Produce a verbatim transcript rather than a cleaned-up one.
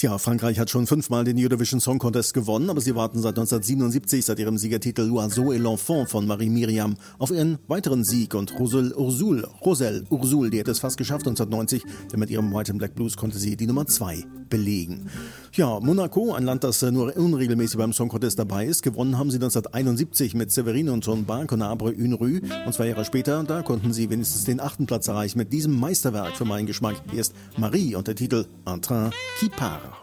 Tja, Frankreich hat schon fünfmal den Eurovision Song Contest gewonnen, aber sie warten seit neunzehnhundertsiebenundsiebzig, seit ihrem Siegertitel L'Oiseau et l'Enfant von Marie Myriam, auf ihren weiteren Sieg. Und Roselle Ursul, Roselle Ursul, die hat es fast geschafft neunzehnhundertneunzig, denn mit ihrem White and Black Blues konnte sie die Nummer zwei belegen. Ja, Monaco, ein Land, das nur unregelmäßig beim Song Contest dabei ist, gewonnen haben sie neunzehnhunderteinundsiebzig mit Séverine und Ton Bar, Conabre, Une Rue. Und zwei Jahre später, da konnten sie wenigstens den achten Platz erreichen mit diesem Meisterwerk für meinen Geschmack. Hier ist Marie und der Titel Un train qui part.